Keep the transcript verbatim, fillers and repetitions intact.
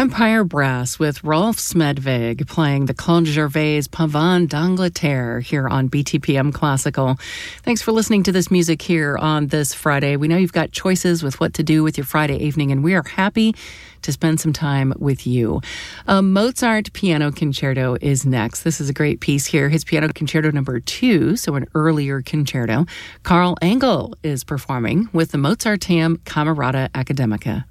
Empire Brass with Rolf Smedvig playing the Claude Gervais Pavane d'Angleterre here on B T P M Classical. Thanks for listening to this music here on this Friday. We know you've got choices with what to do with your Friday evening, and we are happy to spend some time with you. A Mozart Piano Concerto is next. This is a great piece here. His Piano Concerto number two, so an earlier concerto. Carl Engel is performing with the Mozarteum Camerata Academica.